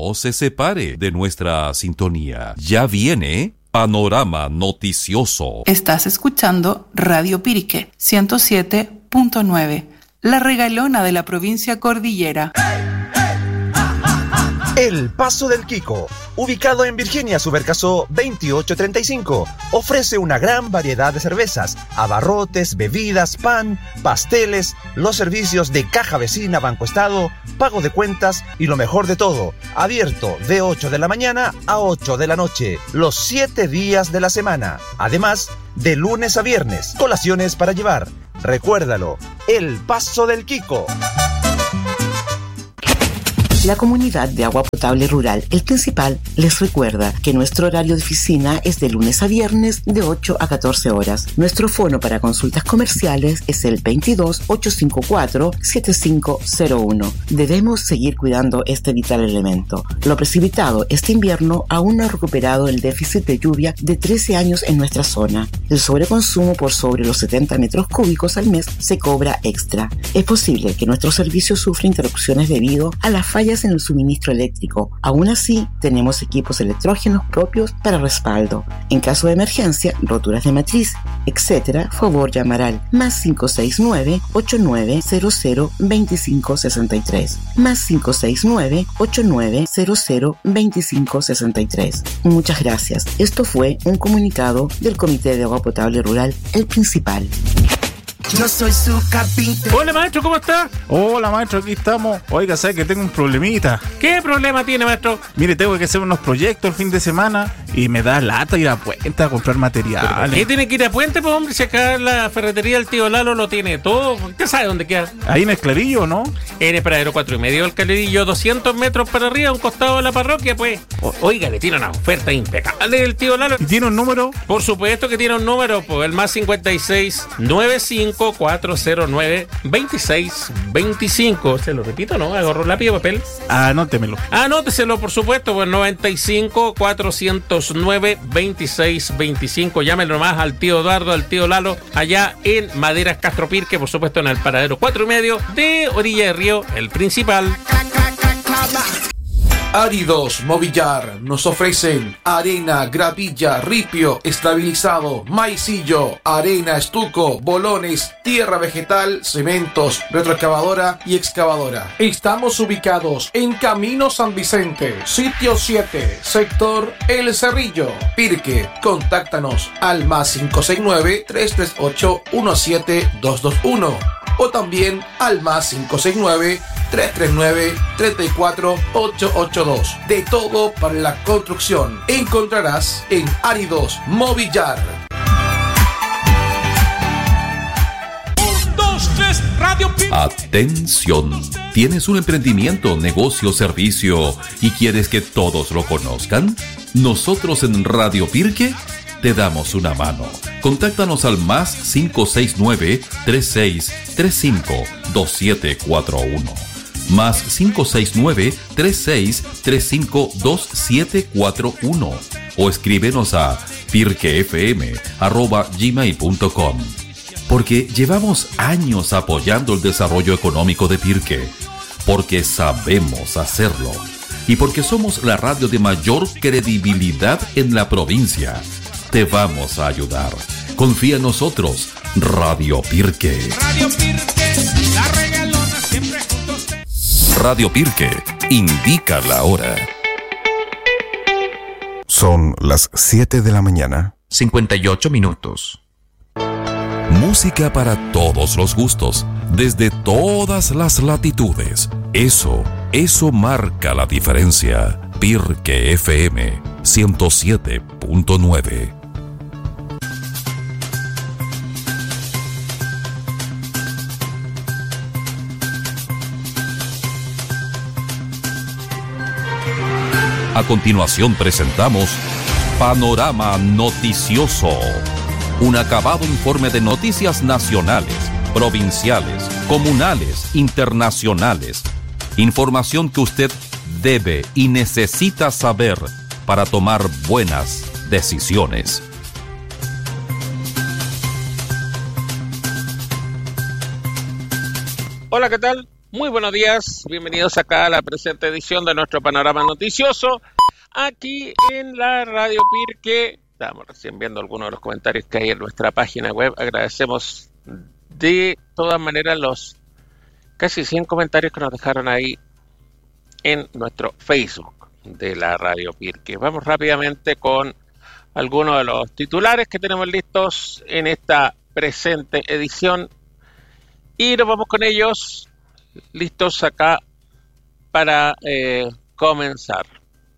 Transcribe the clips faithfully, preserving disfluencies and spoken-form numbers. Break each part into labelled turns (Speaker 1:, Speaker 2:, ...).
Speaker 1: No se separe de nuestra sintonía. Ya viene Panorama Noticioso.
Speaker 2: Estás escuchando Radio Pirque ciento siete punto nueve, la regalona de la provincia cordillera.
Speaker 3: El Paso del Quico, ubicado en Virginia Subercaso veintiocho treinta y cinco, ofrece una gran variedad de cervezas, abarrotes, bebidas, pan, pasteles, los servicios de caja vecina, Banco Estado, pago de cuentas y lo mejor de todo, abierto de ocho de la mañana a ocho de la noche, los siete días de la semana. Además, de lunes a viernes, colaciones para llevar. Recuérdalo, El Paso del Quico.
Speaker 4: La Comunidad de Agua Potable Rural El Principal les recuerda que nuestro horario de oficina es de lunes a viernes de ocho a catorce horas. Nuestro fono para consultas comerciales es el veintidós, ochocientos cincuenta y cuatro, setenta y cinco cero uno. Debemos seguir cuidando este vital elemento. Lo precipitado este invierno aún no ha recuperado el déficit de lluvia de trece años en nuestra zona. El sobreconsumo por sobre los setenta metros cúbicos al mes se cobra extra. Es posible que nuestro servicio sufra interrupciones debido a las fallas en el suministro eléctrico. Aún así, tenemos equipos electrógenos propios para respaldo. En caso de emergencia, roturas de matriz, etcétera, favor llamar al más cinco seis nueve, ocho nueve cero cero, dos cinco seis tres, más cinco seis nueve, ocho nueve cero cero, dos cinco seis tres. Muchas gracias. Esto fue un comunicado del Comité de Agua Potable Rural El Principal.
Speaker 5: Yo soy su capitán.
Speaker 6: Hola, maestro, ¿cómo está?
Speaker 7: Hola, maestro, aquí estamos. Oiga, ¿sabe que tengo un problemita?
Speaker 6: ¿Qué problema tiene, maestro?
Speaker 7: Mire, tengo que hacer unos proyectos el fin de semana y me da lata ir a Puente a comprar materiales.
Speaker 6: ¿Qué tiene que ir a Puente, pues, hombre? Si acá la ferretería del tío Lalo lo tiene todo. ¿Usted sabe dónde queda?
Speaker 7: Ahí en el Clarillo, ¿no?
Speaker 6: En el Paradero cuatro y medio del Clarillo, doscientos metros para arriba, a un costado de la parroquia, pues. O, oiga, le tiene una oferta impecable el tío Lalo.
Speaker 7: ¿Y tiene un número?
Speaker 6: Por supuesto que tiene un número, pues, el más cincuenta y seis, noventa y cinco, cuatrocientos nueve, veintiséis veinticinco. ¿Se lo repito, no? Agarro lápiz y papel.
Speaker 7: Anótemelo.
Speaker 6: Anóteselo, por supuesto, pues noventa y cinco, cuatrocientos nueve, veintiséis veinticinco. Llámenlo más al tío Eduardo, al tío Lalo, allá en Maderas Castro Pirque, por supuesto, en el Paradero cuatro y medio de Orilla de Río, El Principal.
Speaker 8: Áridos Movillar nos ofrecen arena, gravilla, ripio, estabilizado, maicillo, arena, estuco, bolones, tierra vegetal, cementos, retroexcavadora y excavadora. Estamos ubicados en Camino San Vicente, sitio siete, sector El Cerrillo, Pirque. Contáctanos al más cinco seis nueve, tres tres ocho, uno siete dos dos uno o también al más cinco seis nueve, tres tres nueve, tres cuatro ocho ocho dos. De todo para la construcción encontrarás en Áridos Movillar.
Speaker 9: Un, dos, tres, Radio Pirque.
Speaker 1: Atención. ¿Tienes un emprendimiento, negocio, servicio y quieres que todos lo conozcan? Nosotros en Radio Pirque te damos una mano. Contáctanos al más cinco seis nueve, tres seis tres cinco, dos siete cuatro uno. Más cinco seis nueve, tres seis tres cinco, dos siete cuatro uno. O escríbenos a pirquefm arroba gmail punto com. Porque llevamos años apoyando el desarrollo económico de Pirque. Porque sabemos hacerlo. Y porque somos la radio de mayor credibilidad en la provincia. Te vamos a ayudar. Confía en nosotros. Radio Pirque.
Speaker 9: Radio Pirque, la regalona siempre juntos.
Speaker 1: Radio Pirque indica la hora.
Speaker 10: Son las siete de la mañana.
Speaker 11: cincuenta y ocho minutos.
Speaker 1: Música para todos los gustos, desde todas las latitudes. Eso, eso marca la diferencia. Pirque F M ciento siete punto nueve. A continuación presentamos Panorama Noticioso, un acabado informe de noticias nacionales, provinciales, comunales, internacionales. Información que usted debe y necesita saber para tomar buenas decisiones.
Speaker 6: Hola, ¿qué tal? Muy buenos días, bienvenidos acá a la presente edición de nuestro panorama noticioso, aquí en la Radio Pirque. Estamos recién viendo algunos de los comentarios que hay en nuestra página web. Agradecemos de todas maneras los casi cien comentarios que nos dejaron ahí en nuestro Facebook de la Radio Pirque. Vamos rápidamente con algunos de los titulares que tenemos listos en esta presente edición y nos vamos con ellos listos acá para eh, comenzar.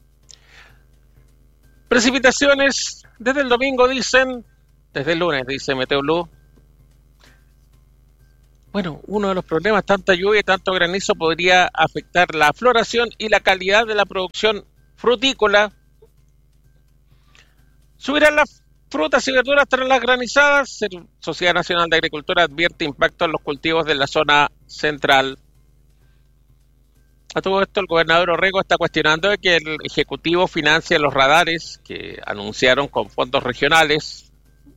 Speaker 6: Precipitaciones desde el domingo, dicen, desde el lunes, dice Meteoblue. Bueno, uno de los problemas, tanta lluvia y tanto granizo podría afectar la floración y la calidad de la producción frutícola. Subirán las frutas y verduras tras las granizadas. La Sociedad Nacional de Agricultura advierte impacto en los cultivos de la zona central. A todo esto, el gobernador Orrego está cuestionando de que el Ejecutivo financie los radares que anunciaron con fondos regionales.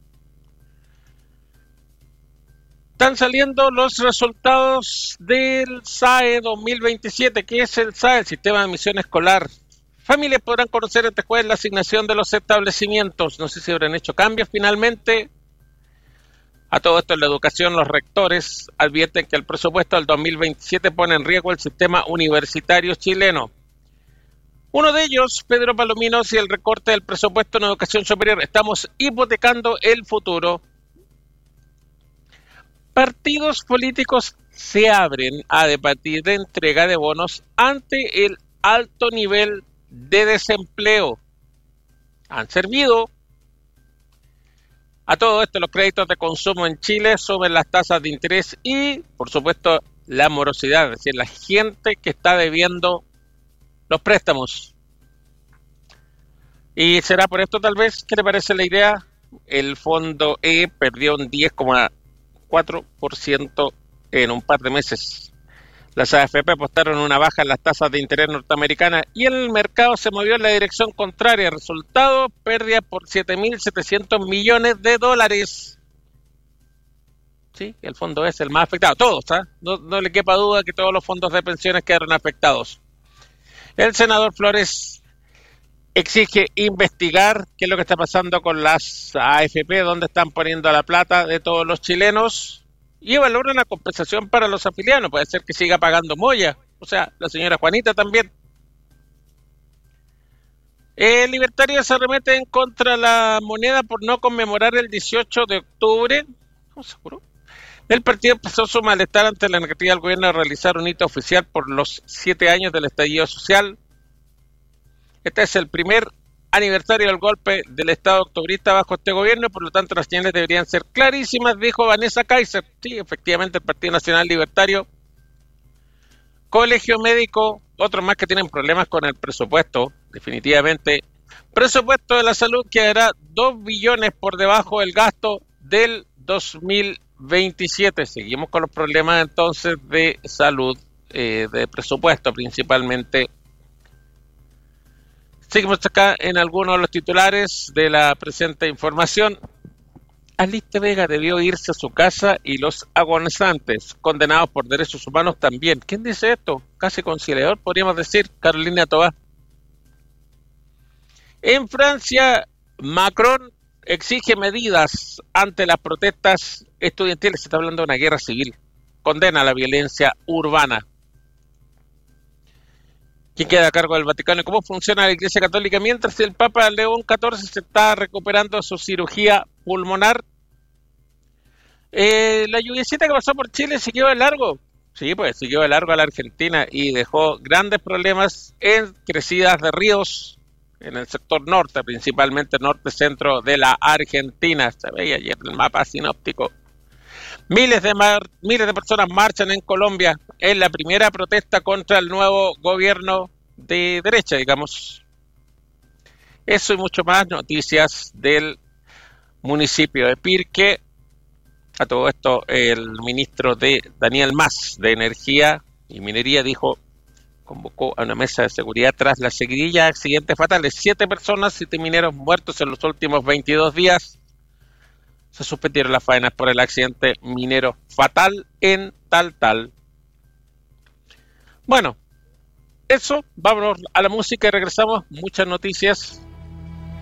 Speaker 6: Están saliendo los resultados del S A E dos mil veintisiete. ¿Qué es el S A E? El Sistema de Admisión Escolar. Familias podrán conocer este jueves la asignación de los establecimientos. No sé si habrán hecho cambios finalmente. A todo esto, en la educación, los rectores advierten que el presupuesto del dos mil veintisiete pone en riesgo el sistema universitario chileno. Uno de ellos, Pedro Palominos, y el recorte del presupuesto en educación superior. Estamos hipotecando el futuro. Partidos políticos se abren a debatir de entrega de bonos ante el alto nivel de desempleo. Han servido. A todo esto, los créditos de consumo en Chile suben las tasas de interés y, por supuesto, la morosidad, es decir, la gente que está debiendo los préstamos. Y será por esto, tal vez, ¿qué le parece la idea? El fondo E perdió un diez coma cuatro por ciento en un par de meses. Las A F P apostaron una baja en las tasas de interés norteamericanas y el mercado se movió en la dirección contraria. Resultado, pérdida por siete mil setecientos millones de dólares. Sí, el fondo es el más afectado. Todos, ¿ah? No, no le quepa duda que todos los fondos de pensiones quedaron afectados. El senador Flores exige investigar qué es lo que está pasando con las A F P, dónde están poniendo la plata de todos los chilenos. Y valora una compensación para los afiliados. Puede ser que siga pagando Moya. O sea, la señora Juanita también. El libertario se arremete en contra de la moneda por no conmemorar el dieciocho de octubre. ¿Cómo seguro? El partido empezó su malestar ante la negativa del gobierno de realizar un hito oficial por los siete años del estallido social. Este es el primer aniversario del golpe del Estado octubrista bajo este gobierno, por lo tanto las señales deberían ser clarísimas, dijo Vanessa Kaiser. Sí, efectivamente, el Partido Nacional Libertario, Colegio Médico, otros más que tienen problemas con el presupuesto, definitivamente. Presupuesto de la salud quedará dos billones por debajo del gasto del dos mil veintisiete. Seguimos con los problemas entonces de salud, eh, de presupuesto principalmente. Seguimos acá en algunos de los titulares de la presente información. Aliste Vega debió irse a su casa y los agonizantes, condenados por derechos humanos también. ¿Quién dice esto? Casi conciliador, podríamos decir, Carolina Tobar. En Francia, Macron exige medidas ante las protestas estudiantiles. Se está hablando de una guerra civil. Condena la violencia urbana. ¿Quién queda a cargo del Vaticano y cómo funciona la Iglesia Católica mientras el Papa León catorce se está recuperando su cirugía pulmonar? Eh, la lluviecita que pasó por Chile siguió de largo. Sí, pues siguió de largo a la Argentina y dejó grandes problemas en crecidas de ríos en el sector norte, principalmente norte-centro de la Argentina. Se veía ayer el mapa sinóptico. Miles de, mar, miles de personas marchan en Colombia en la primera protesta contra el nuevo gobierno de derecha, digamos. Eso y mucho más, noticias del municipio de Pirque. A todo esto, el ministro de Daniel Mas de Energía y Minería dijo, convocó a una mesa de seguridad tras la seguidilla de accidentes fatales. Siete personas, siete mineros muertos en los últimos veintidós días. Se suspendieron las faenas por el accidente minero fatal en Taltal. Bueno, eso, vámonos a la música y regresamos. Muchas noticias.